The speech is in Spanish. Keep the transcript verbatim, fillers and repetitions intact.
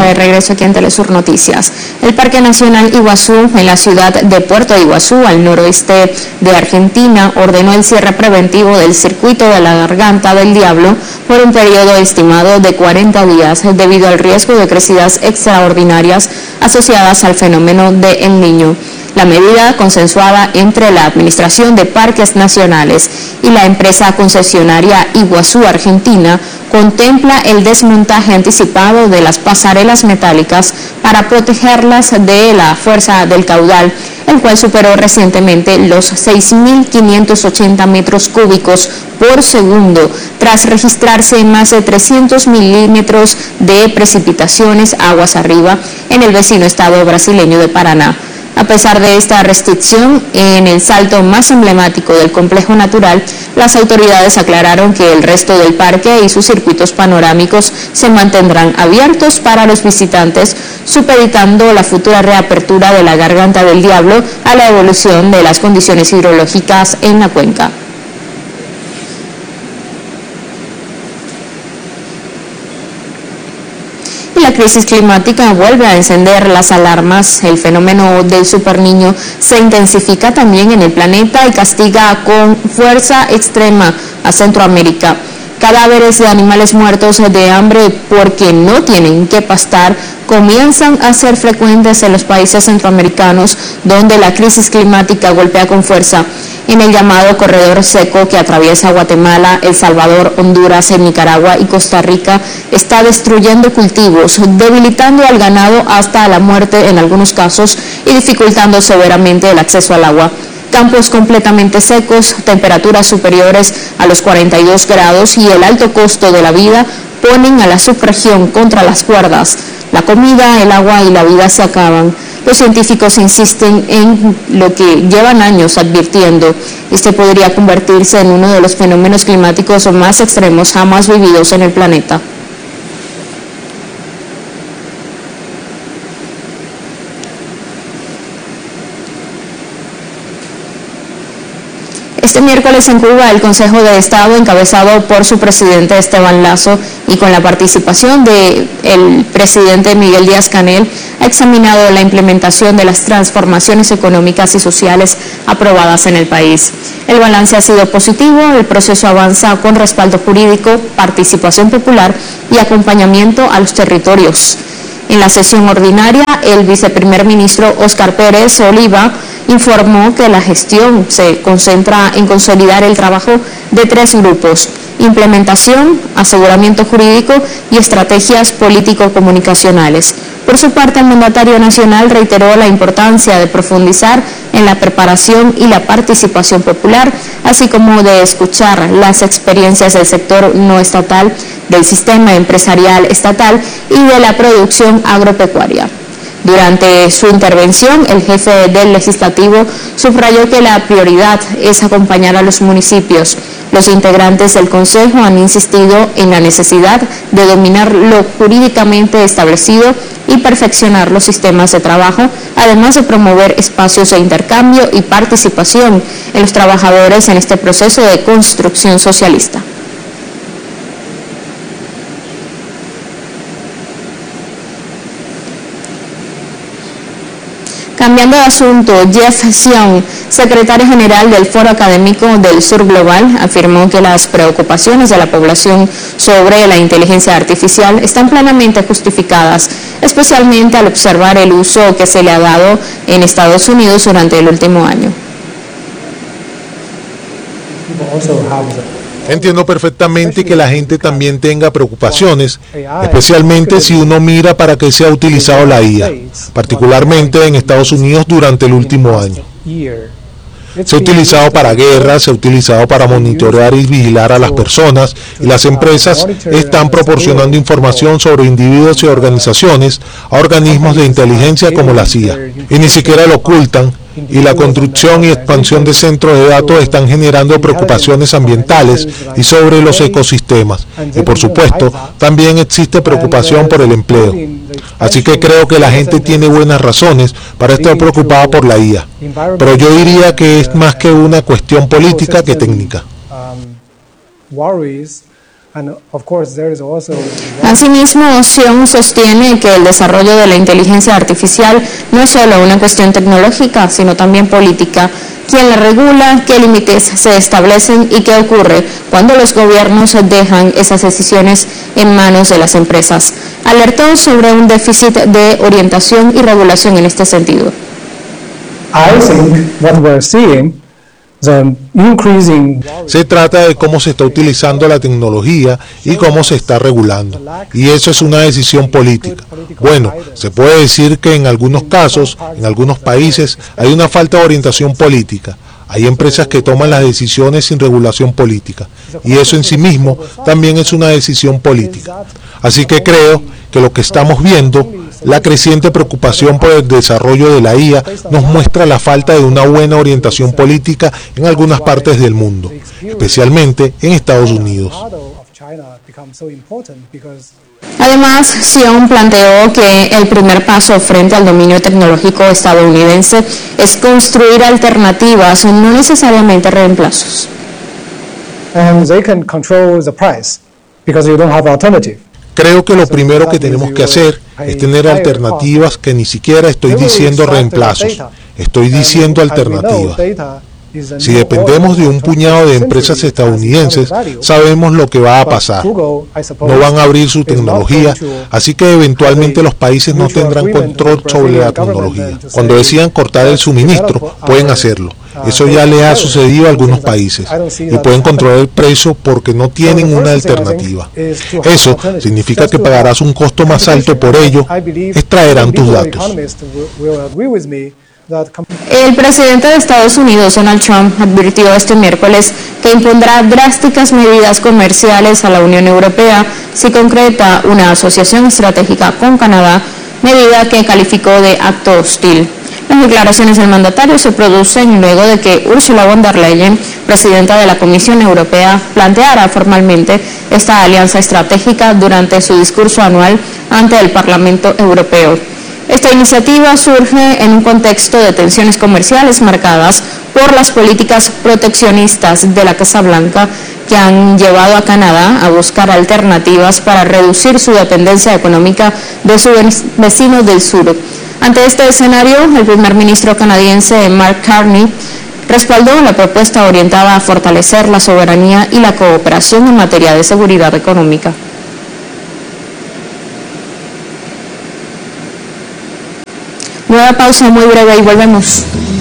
de regreso aquí en Telesur Noticias. El Parque Nacional Iguazú, en la ciudad de Puerto de Iguazú, al noroeste de Argentina, ordenó el cierre preventivo del circuito de la Garganta del Diablo por un periodo estimado de cuarenta días debido al riesgo de crecidas extraordinarias asociadas al fenómeno de El Niño. La medida, consensuada entre la Administración de Parques Nacionales y la empresa concesionaria Iguazú Argentina, contempla el desmontaje anticipado de las pasarelas metálicas para protegerlas de la fuerza del caudal, el cual superó recientemente los seis mil quinientos ochenta metros cúbicos por segundo, tras registrarse más de trescientos milímetros de precipitaciones aguas arriba en el vecino estado brasileño de Paraná. A pesar de esta restricción, en el salto más emblemático del complejo natural, las autoridades aclararon que el resto del parque y sus circuitos panorámicos se mantendrán abiertos para los visitantes, supeditando la futura reapertura de la Garganta del Diablo a la evolución de las condiciones hidrológicas en la cuenca. La crisis climática vuelve a encender las alarmas. El fenómeno del superniño se intensifica también en el planeta y castiga con fuerza extrema a Centroamérica. Cadáveres de animales muertos de hambre porque no tienen que pastar comienzan a ser frecuentes en los países centroamericanos, donde la crisis climática golpea con fuerza. En el llamado corredor seco que atraviesa Guatemala, El Salvador, Honduras, Nicaragua y Costa Rica, está destruyendo cultivos, debilitando al ganado hasta la muerte en algunos casos y dificultando severamente el acceso al agua. Campos completamente secos, temperaturas superiores a los cuarenta y dos grados y el alto costo de la vida ponen a la subregión contra las cuerdas. La comida, el agua y la vida se acaban. Los científicos insisten en lo que llevan años advirtiendo. Este podría convertirse en uno de los fenómenos climáticos más extremos jamás vividos en el planeta. Este miércoles en Cuba, el Consejo de Estado, encabezado por su presidente Esteban Lazo y con la participación del presidente Miguel Díaz-Canel, ha examinado la implementación de las transformaciones económicas y sociales aprobadas en el país. El balance ha sido positivo, el proceso avanza con respaldo jurídico, participación popular y acompañamiento a los territorios. En la sesión ordinaria, el viceprimer ministro Óscar Pérez Oliva informó que la gestión se concentra en consolidar el trabajo de tres grupos: implementación, aseguramiento jurídico y estrategias político-comunicacionales. Por su parte, el mandatario nacional reiteró la importancia de profundizar en la preparación y la participación popular, así como de escuchar las experiencias del sector no estatal, del sistema empresarial estatal y de la producción agropecuaria. Durante su intervención, el jefe del legislativo subrayó que la prioridad es acompañar a los municipios. Los integrantes del Consejo han insistido en la necesidad de dominar lo jurídicamente establecido y perfeccionar los sistemas de trabajo, además de promover espacios de intercambio y participación en los trabajadores en este proceso de construcción socialista. Cambiando de asunto, Jeff Sion, secretario general del Foro Académico del Sur Global, afirmó que las preocupaciones de la población sobre la inteligencia artificial están plenamente justificadas, especialmente al observar el uso que se le ha dado en Estados Unidos durante el último año. Entiendo perfectamente que la gente también tenga preocupaciones, especialmente si uno mira para qué se ha utilizado la I A, particularmente en Estados Unidos durante el último año. Se ha utilizado para guerras, se ha utilizado para monitorear y vigilar a las personas, y las empresas están proporcionando información sobre individuos y organizaciones a organismos de inteligencia como la C I A, y ni siquiera lo ocultan. Y la construcción y expansión de centros de datos están generando preocupaciones ambientales y sobre los ecosistemas. Y por supuesto, también existe preocupación por el empleo. Así que creo que la gente tiene buenas razones para estar preocupada por la I A. Pero yo diría que es más que una cuestión política que técnica. Asimismo, Xiong sostiene que el desarrollo de la inteligencia artificial no es solo una cuestión tecnológica, sino también política. ¿Quién la regula? ¿Qué límites se establecen? ¿Y qué ocurre cuando los gobiernos dejan esas decisiones en manos de las empresas? Alertó sobre un déficit de orientación y regulación en este sentido. I think what we're seeing Se trata de cómo se está utilizando la tecnología y cómo se está regulando. Y eso es una decisión política. Bueno, se puede decir que en algunos casos, en algunos países, hay una falta de orientación política. Hay empresas que toman las decisiones sin regulación política. Y eso en sí mismo también es una decisión política. Así que creo que lo que estamos viendo, la creciente preocupación por el desarrollo de la I A, nos muestra la falta de una buena orientación política en algunas partes del mundo, especialmente en Estados Unidos. Además, Xiong planteó que el primer paso frente al dominio tecnológico estadounidense es construir alternativas, no necesariamente reemplazos. And they can control the price because you don't have alternative. Creo que lo primero que tenemos que hacer es tener alternativas, que ni siquiera estoy diciendo reemplazos, estoy diciendo alternativas. Si dependemos de un puñado de empresas estadounidenses, sabemos lo que va a pasar. No van a abrir su tecnología, así que eventualmente los países no tendrán control sobre la tecnología. Cuando decidan cortar el suministro, pueden hacerlo. Eso ya le ha sucedido a algunos países y pueden controlar el precio porque no tienen una alternativa. Eso significa que pagarás un costo más alto por ello, extraerán tus datos. El presidente de Estados Unidos, Donald Trump, advirtió este miércoles que impondrá drásticas medidas comerciales a la Unión Europea si concreta una asociación estratégica con Canadá, medida que calificó de acto hostil. Las declaraciones del mandatario se producen luego de que Ursula von der Leyen, presidenta de la Comisión Europea, planteara formalmente esta alianza estratégica durante su discurso anual ante el Parlamento Europeo. Esta iniciativa surge en un contexto de tensiones comerciales marcadas por las políticas proteccionistas de la Casa Blanca que han llevado a Canadá a buscar alternativas para reducir su dependencia económica de sus vecinos del sur. Ante este escenario, el primer ministro canadiense Mark Carney respaldó la propuesta orientada a fortalecer la soberanía y la cooperación en materia de seguridad económica. Nueva pausa muy breve y volvemos.